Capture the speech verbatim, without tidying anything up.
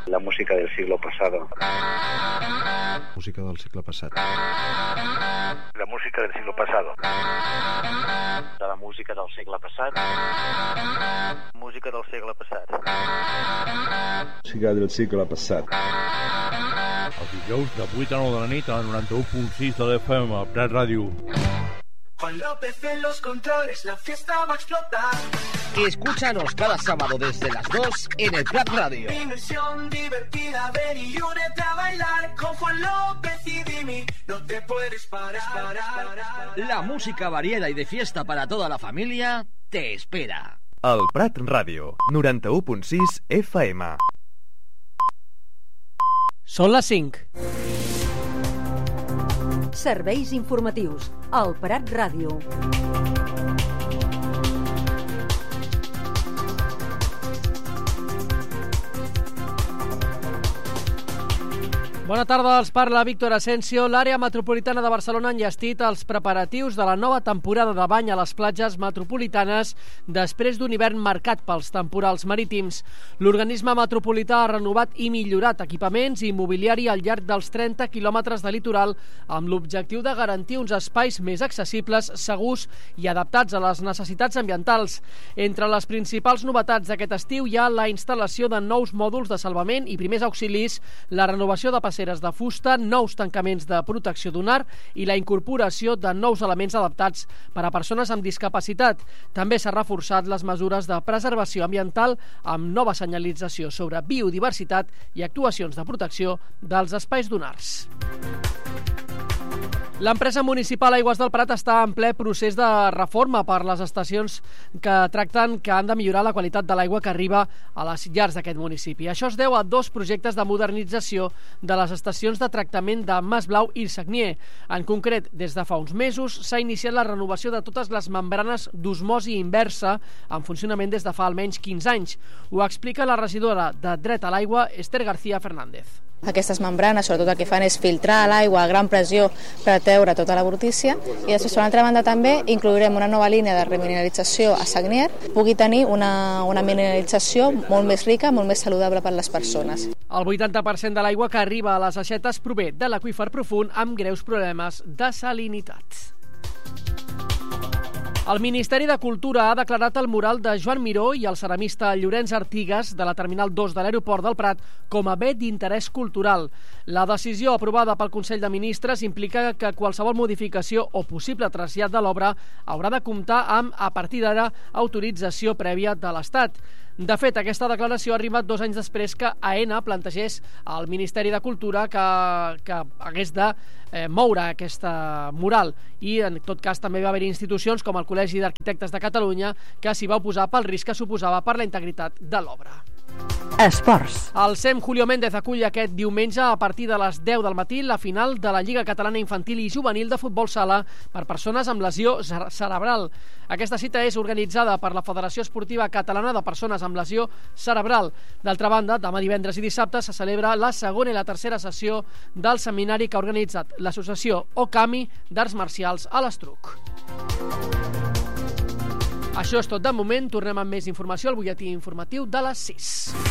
La música del siglo pasado. Música del segle passat. La música del siglo pasado. De la música del segle passat. Música del segle passat. Música del segle passat. Els dijous de vuit a nou de la nit a noranta-u punt sis de l'F M a Prat Ràdio. Juan López en los controles, la fiesta va a explotar. Escúchanos cada sábado desde las dos en el Prat Radio. Diversión divertida, ven y únete a bailar con Juan López y Dimi. No te puedes parar, parar, parar. La música variada y de fiesta para toda la familia te espera. El Prat Ràdio, noranta-u punt sis F M. Són les cinc. Serveis informatius al Prat Ràdio. Bona tarda, els parla Víctor Asensio. L'àrea metropolitana de Barcelona ha enllestit els preparatius de la nova temporada de bany a les platges metropolitanes després d'un hivern marcat pels temporals marítims. L'organisme metropolità ha renovat i millorat equipaments i mobiliari al llarg dels trenta quilòmetres de litoral amb l'objectiu de garantir uns espais més accessibles, segurs i adaptats a les necessitats ambientals. Entre les principals novetats d'aquest estiu hi ha la instal·lació de nous mòduls de salvament i primers auxilis, la renovació de passeres de fusta, nous tancaments de protecció dunar i la incorporació de nous elements adaptats per a persones amb discapacitat. També s'ha reforçat les mesures de preservació ambiental amb nova senyalització sobre biodiversitat i actuacions de protecció dels espais dunars. L'empresa municipal Aigües del Prat està en ple procés de reforma per les estacions que tracten que han de millorar la qualitat de l'aigua que arriba a les llars d'aquest municipi. Això es deu a dos projectes de modernització de les estacions de tractament de Mas Blau i Sagnier. En concret, des de fa uns mesos s'ha iniciat la renovació de totes les membranes d'osmosi inversa en funcionament des de fa almenys quinze anys. Ho explica la regidora de Dret a l'Aigua, Esther García Fernández. Aquestes membranes, sobretot el que fan és filtrar l'aigua a gran pressió per treure tota la brutícia, i després, per una altra banda, també inclourem una nova línia de remineralització a Sagnier, pugui tenir una, una mineralització molt més rica, molt més saludable per a les persones. El vuitanta per cent de l'aigua que arriba a les aixetes prové de l'aqüífer profund amb greus problemes de salinitat. El Ministeri de Cultura ha declarat el mural de Joan Miró i el ceramista Llorenç Artigas de la Terminal dos de l'Aeroport del Prat com a bé d'interès cultural. La decisió aprovada pel Consell de Ministres implica que qualsevol modificació o possible trasllat de l'obra haurà de comptar amb, a partir d'ara, autorització prèvia de l'Estat. De fet, aquesta declaració ha arribat dos anys després que AENA plantegés al Ministeri de Cultura que, que hagués de eh, moure aquesta mural, i en tot cas també va haver institucions com el Col·legi d'Arquitectes de Catalunya que s'hi va oposar pel risc que suposava per la integritat de l'obra. Esports. El SEM Julio Méndez acull aquest diumenge a partir de les deu del matí la final de la Lliga Catalana Infantil i Juvenil de Futbol Sala per persones amb lesió cerebral. Aquesta cita és organitzada per la Federació Esportiva Catalana de Persones amb Lesió Cerebral. D'altra banda, demà divendres i dissabte se celebra la segona i la tercera sessió del seminari que ha organitzat l'associació OCAMI d'Arts Marcials a l'Estruc. Això és tot de moment. Tornem amb més informació al butlletí informatiu de les sis.